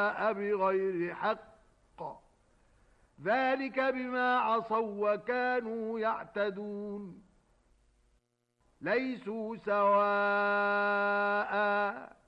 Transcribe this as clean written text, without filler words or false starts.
جاء بغير حق ذلك بما عصوا وكانوا يعتدون ليسوا سواء